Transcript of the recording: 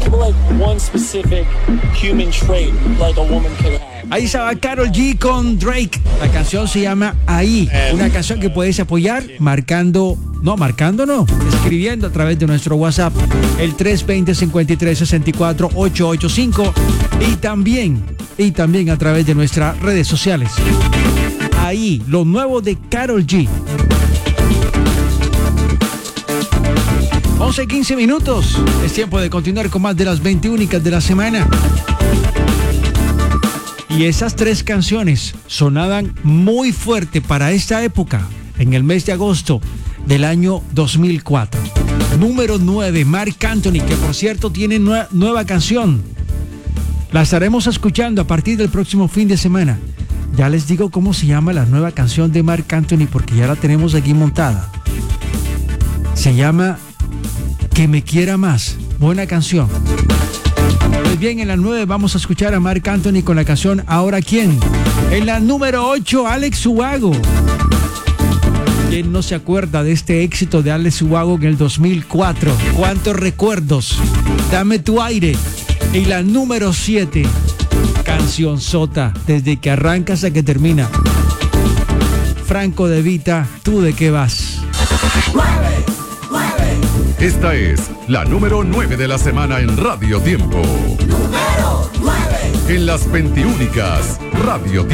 like one specific human trait like a woman could have. Ahí estaba Karol G con Drake. La canción se llama Ahí. Una canción que puedes apoyar escribiendo a través de nuestro WhatsApp, el 320-5364-885 y también a través de nuestras redes sociales. Ahí, lo nuevo de Karol G. 11:15 minutos. Es tiempo de continuar con más de las 20 únicas de la semana. Y esas tres canciones sonaban muy fuerte para esta época, en el mes de agosto del año 2004. Número 9, Marc Anthony, que por cierto tiene nueva canción. La estaremos escuchando a partir del próximo fin de semana. Ya les digo cómo se llama la nueva canción de Marc Anthony porque ya la tenemos aquí montada. Se llama Que me quiera más. Buena canción. Pues bien, en la 9 vamos a escuchar a Marc Anthony con la canción Ahora ¿Quién? En la número 8, Alex Ubago. ¿Quién no se acuerda de este éxito de Alex Ubago en el 2004? ¿Cuántos recuerdos? Dame tu aire. En la número 7, canción sota, desde que arranca hasta que termina. Franco De Vita, ¿tú de qué vas? Esta es la número 9 de la semana en Radio Tiempo. Número 9. En las 20 únicas, Radio Tiempo.